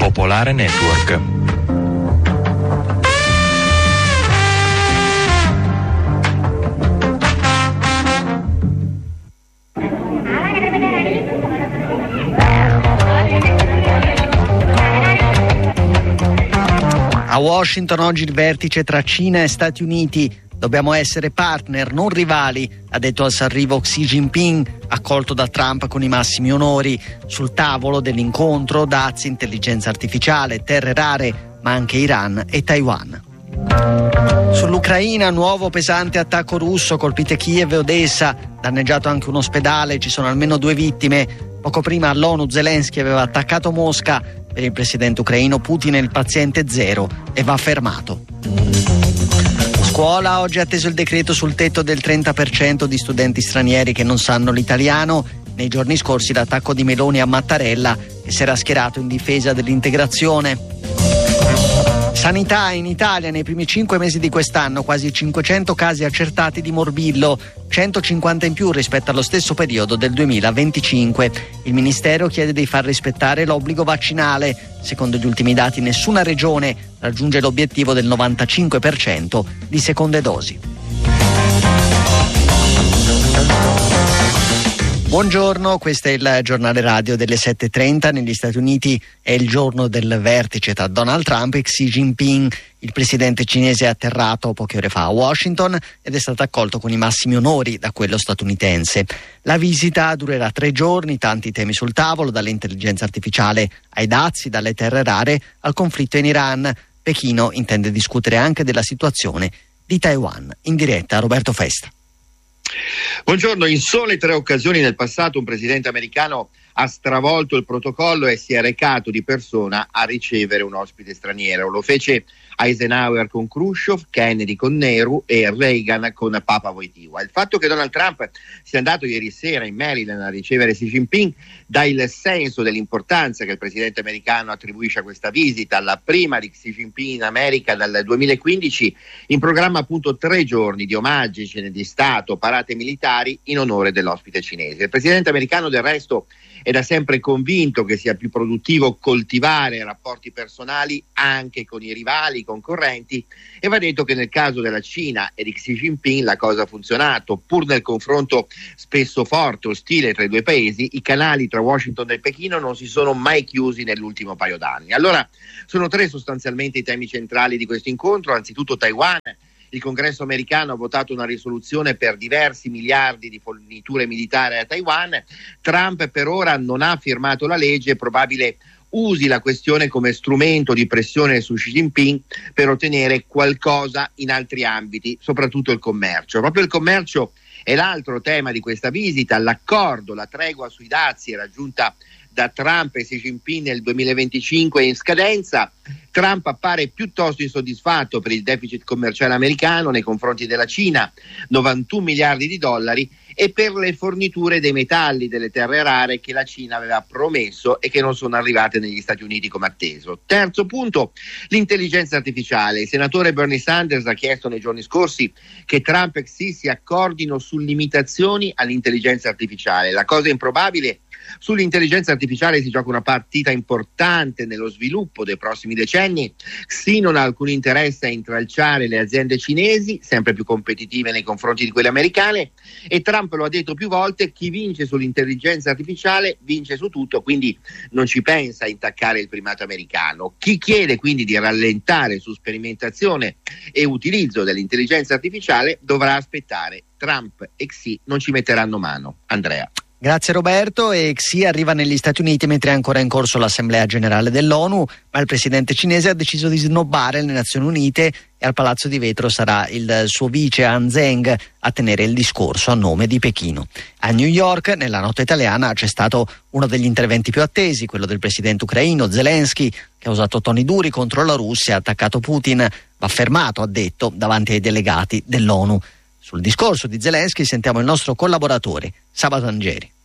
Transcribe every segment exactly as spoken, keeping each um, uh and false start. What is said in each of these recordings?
Popolare Network. A Washington oggi il vertice tra Cina e Stati Uniti. Dobbiamo essere partner, non rivali, ha detto al s'arrivo Xi Jinping, accolto da Trump con i massimi onori. Sul tavolo dell'incontro dazi, intelligenza artificiale, terre rare, ma anche Iran e Taiwan. Sull'Ucraina, nuovo pesante attacco russo, colpite Kiev e Odessa, danneggiato anche un ospedale, ci sono almeno due vittime. Poco prima all'ONU Zelensky aveva attaccato Mosca. Per il presidente ucraino Putin è il paziente zero e va fermato. Scuola, oggi è atteso il decreto sul tetto del trenta per cento di studenti stranieri che non sanno l'italiano. Nei giorni scorsi l'attacco di Meloni a Mattarella, che si era schierato in difesa dell'integrazione. Sanità, in Italia nei primi cinque mesi di quest'anno quasi cinquecento casi accertati di morbillo, centocinquanta in più rispetto allo stesso periodo del duemilaventicinque. Il Ministero chiede di far rispettare l'obbligo vaccinale. Secondo gli ultimi dati nessuna regione raggiunge l'obiettivo del novantacinque per cento di seconde dosi. Buongiorno, questo è il giornale radio delle sette e trenta. Negli Stati Uniti è il giorno del vertice tra Donald Trump e Xi Jinping. Il presidente cinese è atterrato poche ore fa a Washington ed è stato accolto con i massimi onori da quello statunitense. La visita durerà tre giorni, tanti temi sul tavolo, dall'intelligenza artificiale ai dazi, dalle terre rare al conflitto in Iran. Pechino intende discutere anche della situazione di Taiwan. In diretta Roberto Festa. Buongiorno, in sole tre occasioni nel passato un presidente americano ha stravolto il protocollo e si è recato di persona a ricevere un ospite straniero. Lo fece Eisenhower con Khrushchev, Kennedy con Nehru e Reagan con Papa Wojtyła. Il fatto che Donald Trump sia andato ieri sera in Maryland a ricevere Xi Jinping dà il senso dell'importanza che il presidente americano attribuisce a questa visita, la prima di Xi Jinping in America dal duemilaquindici, in programma appunto tre giorni di omaggi, cene di Stato, parate militari in onore dell'ospite cinese. Il presidente americano del resto è da sempre convinto che sia più produttivo coltivare rapporti personali anche con i rivali, i concorrenti, e va detto che nel caso della Cina e di Xi Jinping la cosa ha funzionato. Pur nel confronto spesso forte, ostile tra i due paesi, i canali tra Washington e Pechino non si sono mai chiusi nell'ultimo paio d'anni. Allora, sono tre sostanzialmente i temi centrali di questo incontro. Anzitutto Taiwan. Il Congresso americano ha votato una risoluzione per diversi miliardi di forniture militari a Taiwan. Trump per ora non ha firmato la legge, è probabile usi la questione come strumento di pressione su Xi Jinping per ottenere qualcosa in altri ambiti, soprattutto il commercio. Proprio il commercio è l'altro tema di questa visita. L'accordo, la tregua sui dazi raggiunta da Trump e Xi Jinping nel duemilaventicinque è in scadenza. Trump appare piuttosto insoddisfatto per il deficit commerciale americano nei confronti della Cina, novantuno miliardi di dollari, e per le forniture dei metalli, delle terre rare che la Cina aveva promesso e che non sono arrivate negli Stati Uniti come atteso. Terzo punto, l'intelligenza artificiale. Il senatore Bernie Sanders ha chiesto nei giorni scorsi che Trump e Xi si accordino su limitazioni all'intelligenza artificiale. La cosa improbabile. Sull'intelligenza artificiale si gioca una partita importante nello sviluppo dei prossimi decenni. Xi non ha alcun interesse a intralciare le aziende cinesi, sempre più competitive nei confronti di quelle americane, e Trump lo ha detto più volte: chi vince sull'intelligenza artificiale vince su tutto, quindi non ci pensa a intaccare il primato americano. Chi chiede quindi di rallentare su sperimentazione e utilizzo dell'intelligenza artificiale dovrà aspettare. Trump e Xi non ci metteranno mano. Andrea. Grazie Roberto. E Xi arriva negli Stati Uniti mentre è ancora in corso l'Assemblea Generale dell'ONU, ma il presidente cinese ha deciso di snobbare le Nazioni Unite e al Palazzo di Vetro sarà il suo vice Han Zheng a tenere il discorso a nome di Pechino. A New York, nella notte italiana, c'è stato uno degli interventi più attesi, quello del presidente ucraino Zelensky, che ha usato toni duri contro la Russia, ha attaccato Putin, va fermato, ha detto, davanti ai delegati dell'ONU. Sul discorso di Zelensky sentiamo il nostro collaboratore Sabato Angeri.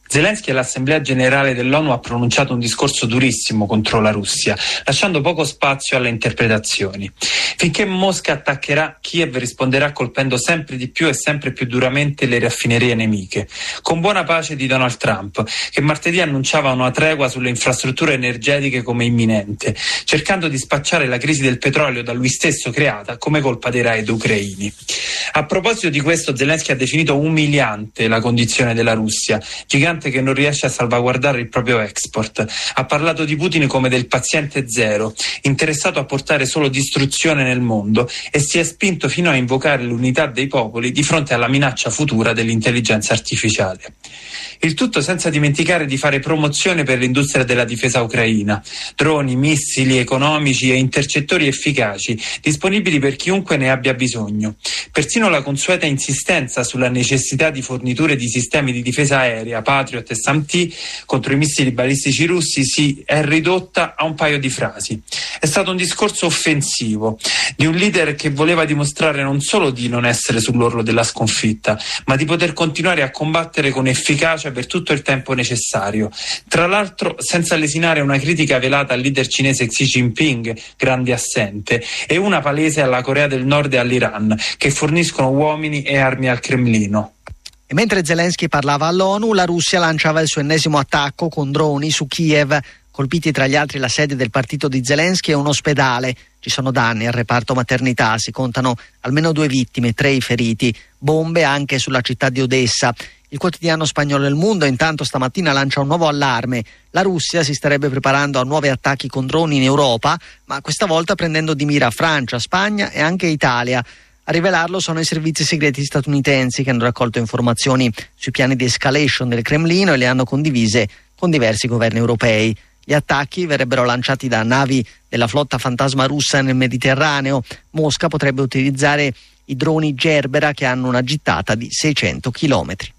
Zelensky all'Assemblea Generale dell'ONU ha pronunciato un discorso durissimo contro la Russia, lasciando poco spazio alle interpretazioni. Finché Mosca attaccherà, Kiev risponderà colpendo sempre di più e sempre più duramente le raffinerie nemiche, con buona pace di Donald Trump, che martedì annunciava una tregua sulle infrastrutture energetiche come imminente, cercando di spacciare la crisi del petrolio da lui stesso creata come colpa dei raid ucraini. A proposito di questo, Zelensky ha definito umiliante la condizione della Russia, gigante che non riesce a salvaguardare il proprio export. Ha parlato di Putin come del paziente zero, interessato a portare solo distruzione nel mondo, e si è spinto fino a invocare l'unità dei popoli di fronte alla minaccia futura dell'intelligenza artificiale. Il tutto senza dimenticare di fare promozione per l'industria della difesa ucraina, droni, missili economici e intercettori efficaci, disponibili per chiunque ne abbia bisogno. Persino la consueta insistenza sulla necessità di forniture di sistemi di difesa aerea, Patriot e SAM-T contro i missili balistici russi si è ridotta a un paio di frasi. È stato un discorso offensivo di un leader che voleva dimostrare non solo di non essere sull'orlo della sconfitta, ma di poter continuare a combattere con efficacia per tutto il tempo necessario. Tra l'altro senza lesinare una critica velata al leader cinese Xi Jinping, grande assente, e una palese alla Corea del Nord e all'Iran, che forniscono uomini e armi al Cremlino. E mentre Zelensky parlava all'ONU, la Russia lanciava il suo ennesimo attacco con droni su Kiev, colpiti tra gli altri la sede del partito di Zelensky e un ospedale. Ci sono danni al reparto maternità, si contano almeno due vittime, tre i feriti, bombe anche sulla città di Odessa. Il quotidiano spagnolo El Mundo intanto stamattina lancia un nuovo allarme. La Russia si starebbe preparando a nuovi attacchi con droni in Europa, ma questa volta prendendo di mira Francia, Spagna e anche Italia. A rivelarlo sono i servizi segreti statunitensi, che hanno raccolto informazioni sui piani di escalation del Cremlino e le hanno condivise con diversi governi europei. Gli attacchi verrebbero lanciati da navi della flotta fantasma russa nel Mediterraneo. Mosca potrebbe utilizzare i droni Gerbera, che hanno una gittata di seicento chilometri.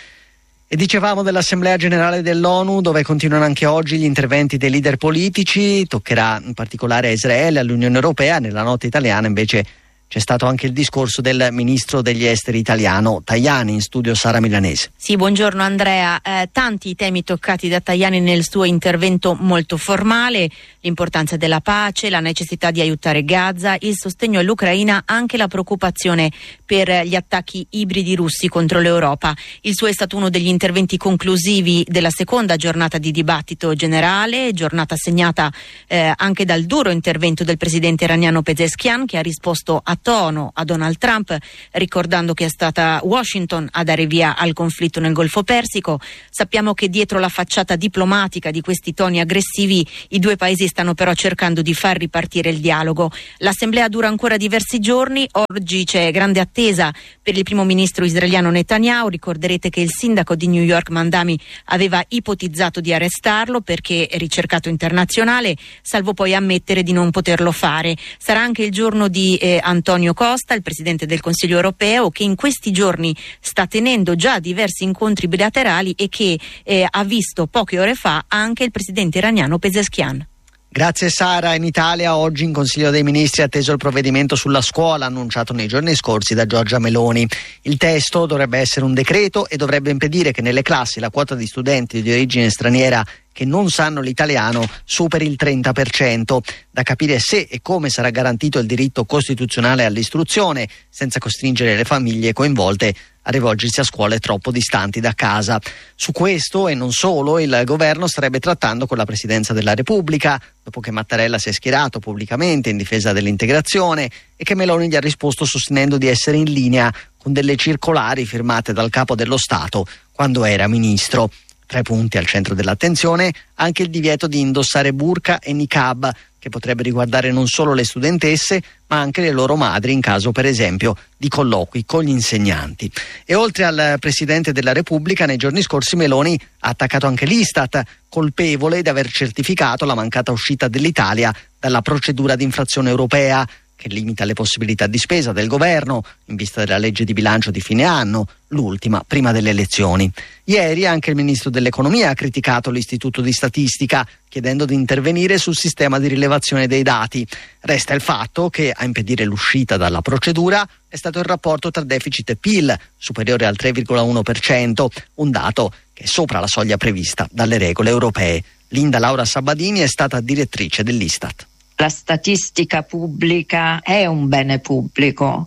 E dicevamo dell'Assemblea Generale dell'ONU, dove continuano anche oggi gli interventi dei leader politici. Toccherà in particolare a Israele, all'Unione Europea. Nella nota italiana invece c'è stato anche il discorso del ministro degli esteri italiano Tajani. In studio Sara Milanese. Sì, buongiorno Andrea. Eh, tanti i temi toccati da Tajani nel suo intervento molto formale: l'importanza della pace, la necessità di aiutare Gaza, il sostegno all'Ucraina, anche la preoccupazione per gli attacchi ibridi russi contro l'Europa. Il suo è stato uno degli interventi conclusivi della seconda giornata di dibattito generale, giornata segnata eh, anche dal duro intervento del presidente iraniano Pezeshkian, che ha risposto a tono a Donald Trump, ricordando che è stata Washington a dare via al conflitto nel Golfo Persico. Sappiamo che dietro la facciata diplomatica di questi toni aggressivi i due paesi stanno però cercando di far ripartire il dialogo. L'assemblea dura ancora diversi giorni. Oggi c'è grande attesa per il primo ministro israeliano Netanyahu. Ricorderete che il sindaco di New York Mandami aveva ipotizzato di arrestarlo perché è ricercato internazionale, salvo poi ammettere di non poterlo fare. Sarà anche il giorno di eh, Antonio Costa, il presidente del Consiglio europeo, che in questi giorni sta tenendo già diversi incontri bilaterali e che eh, ha visto poche ore fa anche il presidente iraniano Pezeshkian. Grazie Sara. In Italia oggi in Consiglio dei Ministri è atteso il provvedimento sulla scuola annunciato nei giorni scorsi da Giorgia Meloni. Il testo dovrebbe essere un decreto e dovrebbe impedire che nelle classi la quota di studenti di origine straniera che non sanno l'italiano superi il trenta per cento. Da capire se e come sarà garantito il diritto costituzionale all'istruzione, senza costringere le famiglie coinvolte a rivolgersi a scuole troppo distanti da casa. Su questo e non solo il governo starebbe trattando con la Presidenza della Repubblica, dopo che Mattarella si è schierato pubblicamente in difesa dell'integrazione e che Meloni gli ha risposto sostenendo di essere in linea con delle circolari firmate dal capo dello Stato quando era ministro. Tre punti al centro dell'attenzione: anche il divieto di indossare burqa e niqab, che potrebbe riguardare non solo le studentesse ma anche le loro madri in caso per esempio di colloqui con gli insegnanti. E oltre al Presidente della Repubblica, nei giorni scorsi Meloni ha attaccato anche l'Istat, colpevole di aver certificato la mancata uscita dell'Italia dalla procedura di infrazione europea, che limita le possibilità di spesa del governo in vista della legge di bilancio di fine anno, l'ultima prima delle elezioni. Ieri anche il ministro dell'Economia ha criticato l'Istituto di Statistica, chiedendo di intervenire sul sistema di rilevazione dei dati. Resta il fatto che a impedire l'uscita dalla procedura è stato il rapporto tra deficit e P I L, superiore al tre virgola uno per cento, un dato che che è sopra la soglia prevista dalle regole europee. Linda Laura Sabadini è stata direttrice dell'Istat. La statistica pubblica è un bene pubblico.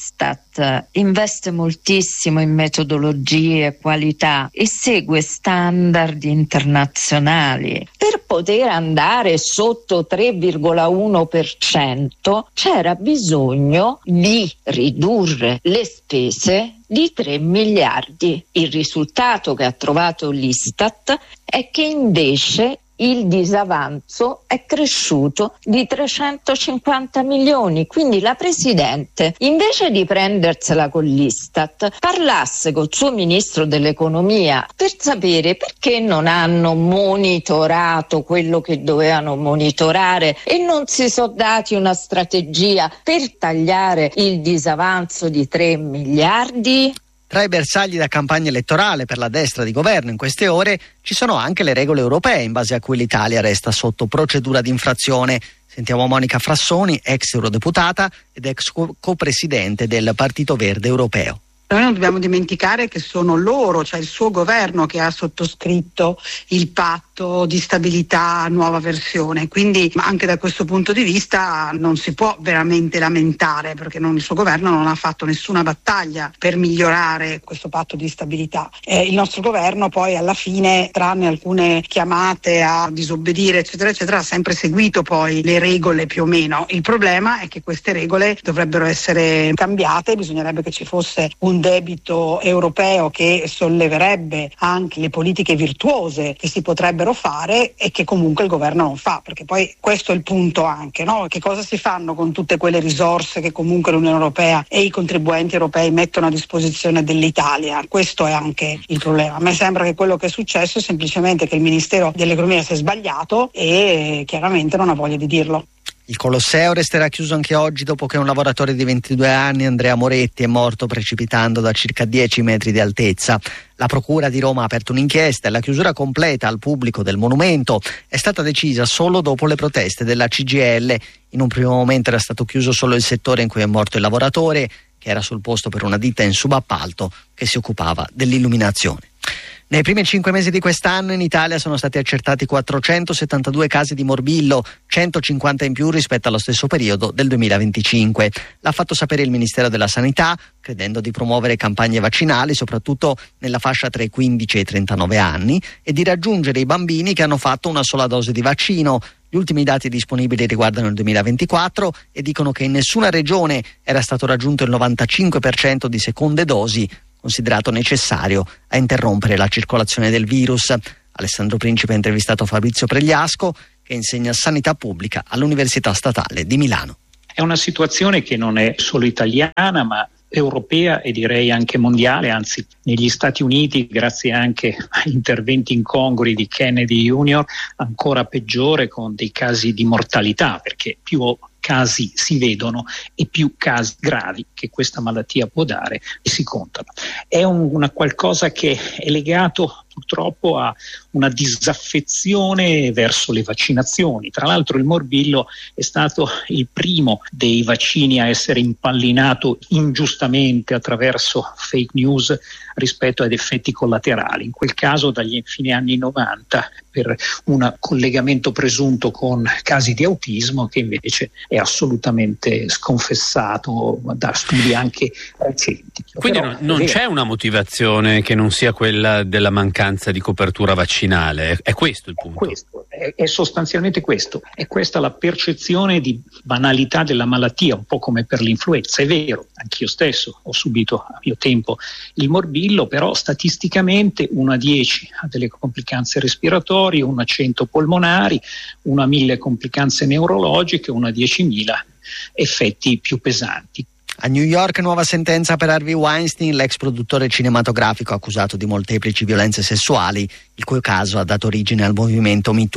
L'Istat investe moltissimo in metodologie e qualità e segue standard internazionali. Per poter andare sotto tre virgola uno per cento c'era bisogno di ridurre le spese di tre miliardi. Il risultato che ha trovato l'Istat è che invece il disavanzo è cresciuto di trecentocinquanta milioni, quindi la Presidente, invece di prendersela con l'Istat, parlasse col suo Ministro dell'Economia per sapere perché non hanno monitorato quello che dovevano monitorare e non si sono dati una strategia per tagliare il disavanzo di tre miliardi. Tra i bersagli da campagna elettorale per la destra di governo in queste ore ci sono anche le regole europee in base a cui l'Italia resta sotto procedura di infrazione. Sentiamo Monica Frassoni, ex eurodeputata ed ex co- copresidente del Partito Verde Europeo. Noi non dobbiamo dimenticare che sono loro, cioè il suo governo, che ha sottoscritto il patto di stabilità nuova versione, quindi anche da questo punto di vista non si può veramente lamentare, perché non, il suo governo non ha fatto nessuna battaglia per migliorare questo patto di stabilità. Eh, il nostro governo poi alla fine, tranne alcune chiamate a disobbedire eccetera eccetera, ha sempre seguito poi le regole più o meno. Il problema è che queste regole dovrebbero essere cambiate, bisognerebbe che ci fosse un debito europeo che solleverebbe anche le politiche virtuose che si potrebbero fare e che comunque il governo non fa, perché poi questo è il punto anche, no? Che cosa si fanno con tutte quelle risorse che comunque l'Unione Europea e i contribuenti europei mettono a disposizione dell'Italia? Questo è anche il problema. A me sembra che quello che è successo è semplicemente che il Ministero dell'Economia si è sbagliato e chiaramente non ha voglia di dirlo. Il Colosseo resterà chiuso anche oggi dopo che un lavoratore di ventidue anni, Andrea Moretti, è morto precipitando da circa dieci metri di altezza. La Procura di Roma ha aperto un'inchiesta e la chiusura completa al pubblico del monumento è stata decisa solo dopo le proteste della C G I L. In un primo momento era stato chiuso solo il settore in cui è morto il lavoratore, che era sul posto per una ditta in subappalto che si occupava dell'illuminazione. Nei primi cinque mesi di quest'anno in Italia sono stati accertati quattrocentosettantadue casi di morbillo, centocinquanta in più rispetto allo stesso periodo del duemilaventicinque. L'ha fatto sapere il Ministero della Sanità, credendo di promuovere campagne vaccinali, soprattutto nella fascia tra i quindici e i trentanove anni, e di raggiungere i bambini che hanno fatto una sola dose di vaccino. Gli ultimi dati disponibili riguardano il duemilaventiquattro e dicono che in nessuna regione era stato raggiunto il novantacinque per cento di seconde dosi, considerato necessario a interrompere la circolazione del virus. Alessandro Principe ha intervistato Fabrizio Pregliasco, che insegna sanità pubblica all'Università Statale di Milano. È una situazione che non è solo italiana, ma europea e direi anche mondiale, anzi negli Stati Uniti, grazie anche agli interventi incongrui di Kennedy Junior, ancora peggiore, con dei casi di mortalità, perché più casi si vedono e più casi gravi che questa malattia può dare e si contano. È un, una qualcosa che è legato purtroppo a una disaffezione verso le vaccinazioni. Tra l'altro il morbillo è stato il primo dei vaccini a essere impallinato ingiustamente attraverso fake news rispetto ad effetti collaterali, in quel caso dagli fine anni novanta, per un collegamento presunto con casi di autismo, che invece è assolutamente sconfessato da studi anche recenti. Quindi Però, non, non c'è una motivazione che non sia quella della mancanza di copertura vaccinale, è, è questo il punto? È, questo, è, è sostanzialmente questo, è questa la percezione di banalità della malattia, un po' come per l'influenza. È vero, anch'io stesso ho subito a mio tempo il morbillo, però statisticamente uno a dieci ha delle complicanze respiratorie, uno a cento polmonari, uno a mille complicanze neurologiche, uno a diecimila effetti più pesanti. A New York nuova sentenza per Harvey Weinstein, l'ex produttore cinematografico accusato di molteplici violenze sessuali, il cui caso ha dato origine al movimento Me Too.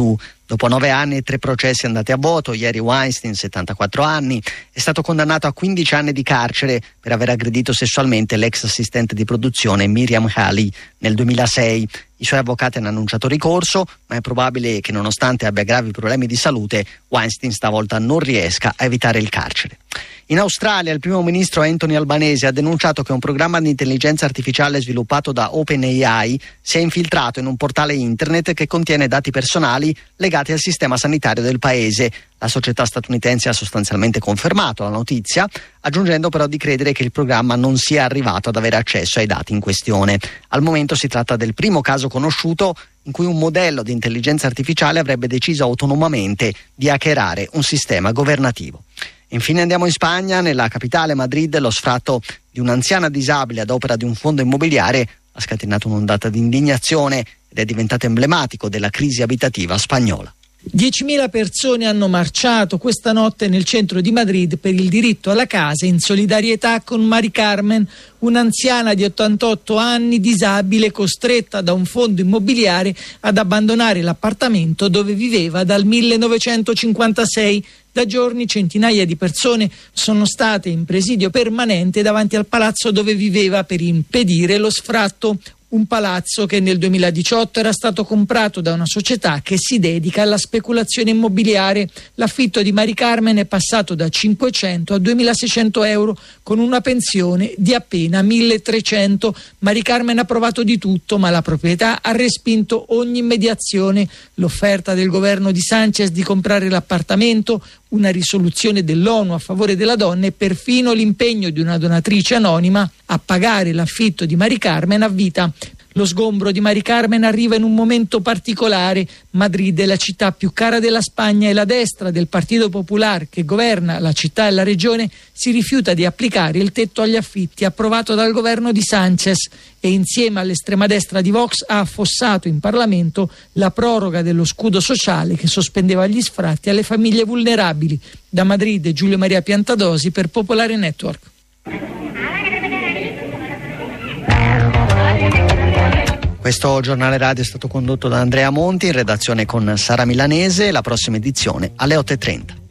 Dopo nove anni e tre processi andati a vuoto, ieri Weinstein, settantaquattro anni, è stato condannato a quindici anni di carcere per aver aggredito sessualmente l'ex assistente di produzione Miriam Haley nel duemilasei. I suoi avvocati hanno annunciato ricorso, ma è probabile che nonostante abbia gravi problemi di salute, Weinstein stavolta non riesca a evitare il carcere. In Australia il primo ministro Anthony Albanese ha denunciato che un programma di intelligenza artificiale sviluppato da OpenAI si è infiltrato in un portale internet che contiene dati personali legati al sistema sanitario del paese. La società statunitense ha sostanzialmente confermato la notizia, aggiungendo però di credere che il programma non sia arrivato ad avere accesso ai dati in questione. Al momento si tratta del primo caso conosciuto in cui un modello di intelligenza artificiale avrebbe deciso autonomamente di hackerare un sistema governativo. Infine andiamo in Spagna. Nella capitale Madrid lo sfratto di un'anziana disabile ad opera di un fondo immobiliare ha scatenato un'ondata di indignazione ed è diventato emblematico della crisi abitativa spagnola. diecimila persone hanno marciato questa notte nel centro di Madrid per il diritto alla casa in solidarietà con Mari Carmen, un'anziana di ottantotto anni disabile costretta da un fondo immobiliare ad abbandonare l'appartamento dove viveva dal millenovecentocinquantasei. Da giorni centinaia di persone sono state in presidio permanente davanti al palazzo dove viveva per impedire lo sfratto. Un palazzo che nel duemiladiciotto era stato comprato da una società che si dedica alla speculazione immobiliare. L'affitto di Mari Carmen è passato da cinquecento a duemilaseicento euro con una pensione di appena milletrecento. Mari Carmen ha provato di tutto, ma la proprietà ha respinto ogni mediazione. L'offerta del governo di Sánchez di comprare l'appartamento, una risoluzione dell'ONU a favore della donna e perfino l'impegno di una donatrice anonima a pagare l'affitto di Mari Carmen a vita. Lo sgombro di Mari Carmen arriva in un momento particolare. Madrid è la città più cara della Spagna e la destra del Partito Popular, che governa la città e la regione, si rifiuta di applicare il tetto agli affitti approvato dal governo di Sánchez e insieme all'estrema destra di Vox ha affossato in Parlamento la proroga dello scudo sociale che sospendeva gli sfratti alle famiglie vulnerabili. Da Madrid Giulio Maria Piantadosi per Popolare Network. Questo giornale radio è stato condotto da Andrea Monti, in redazione con Sara Milanese. La prossima edizione alle otto e trenta.